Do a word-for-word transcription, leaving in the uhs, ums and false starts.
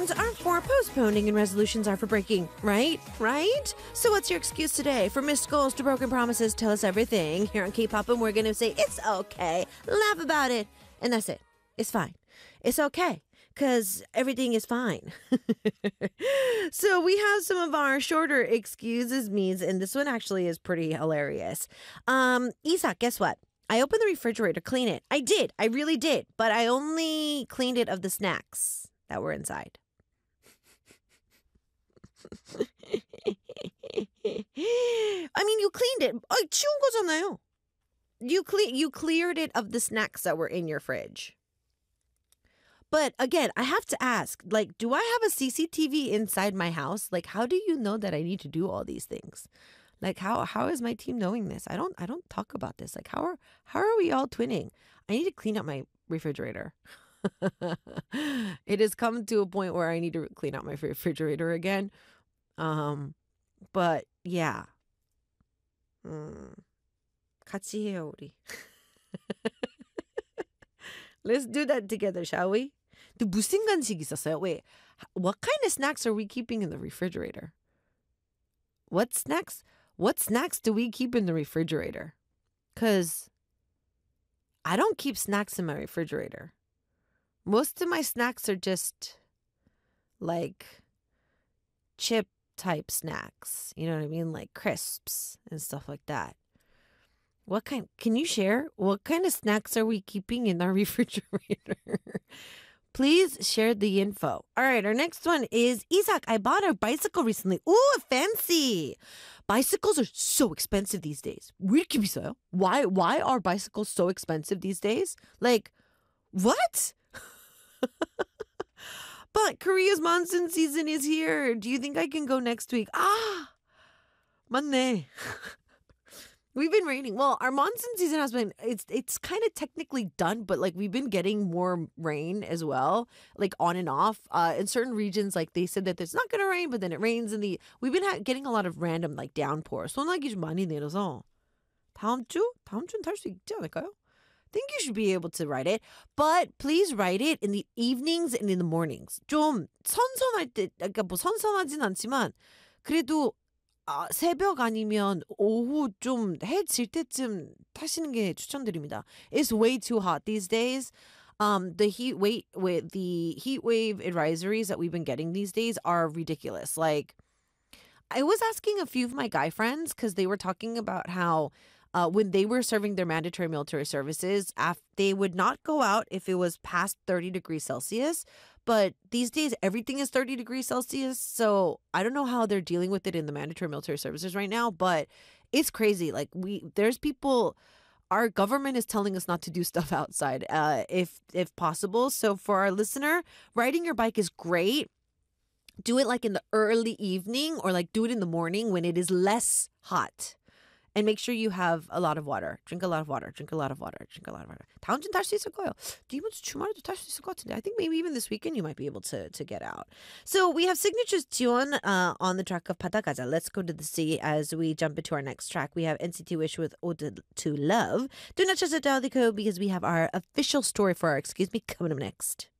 Plans are for postponing and resolutions are for breaking, right? Right? So what's your excuse today? For missed goals to broken promises, tell us everything. Here on K-Pop, and we're going to say, it's okay. Laugh about it. And that's it. It's fine. It's okay. Because everything is fine. So we have some of our shorter excuses me's, and this one actually is pretty hilarious. Um, Isak, guess what? I opened the refrigerator, clean it. I did. I really did. But I only cleaned it of the snacks that were inside. I mean, you cleaned it. 아, 치운 거잖아요. You, cle- you cleared it of the snacks that were in your fridge. But again, I have to ask, like, do I have a C C T V inside my house? Like, how do you know that I need to do all these things? Like, how how is my team knowing this? I don't I don't talk about this. Like, how are how are we all twinning? I need to clean up my refrigerator. It has come to a point where I need to clean out my refrigerator again. Um, but yeah. 음, 같이 해요, 우리. Let's do that together, shall we? 또 무슨 간식 있었어요? Wait, what kind of snacks are we keeping in the refrigerator? What snacks? What snacks do we keep in the refrigerator? Because I don't keep snacks in my refrigerator. Most of my snacks are just like chip type snacks. You know what I mean? Like crisps and stuff like that. What kind? Can you share? What kind of snacks are we keeping in our refrigerator? Please share the info. All right, our next one is Isak. I bought a bicycle recently. Ooh, fancy. Bicycles are so expensive these days. 왜 이렇게 비싸요? Why, why are bicycles so expensive these days? Like, what? But Korea's monsoon season is here. Do you think I can go next week? Ah, 맞네. We've been raining. Well, our monsoon season has been, it's it's kind of technically done, but like we've been getting more rain as well, like on and off. Uh, in certain regions, like they said that it's not going to rain, but then it rains in the, we've been ha- getting a lot of random like downpours. 소나기 좀 많이 내려서 다음 주? 다음 주는 탈 수 있지 않을까요? I think you should be able to ride it, but please ride it in the evenings and in the mornings. 좀 선선할 때, 그러니까 뭐 선선하진 않지만 그래도 아, 새벽 아니면 오후 좀 해 질 때쯤 타시는 게 추천드립니다. It's way too hot these days. Um, the heat wait with the heat wave advisories that we've been getting these days are ridiculous. Like, I was asking a few of my guy friends because they were talking about how uh, when they were serving their mandatory military services, af- they would not go out if it was past thirty degrees Celsius. But these days, everything is thirty degrees Celsius. So I don't know how they're dealing with it in the mandatory military services right now, but it's crazy. Like we, there's people, our government is telling us not to do stuff outside, uh, if, if possible. So for our listener, riding your bike is great. Do it like in the early evening or like do it in the morning when it is less hot. And make sure you have a lot of water. Drink a lot of water. Drink a lot of water. Drink a lot of water. 다음 주는 탈 수 있을 거예요. 이번 주 주말에도 탈 수 있을 것 같은데. I think maybe even this weekend you might be able to, to get out. So we have signatures Jiwon uh, on the track of 바다가자. Let's go to the sea as we jump into our next track. We have N C T Wish with Ode to Love. Do not just a dial the code because we have our official story for our excuse me coming up next.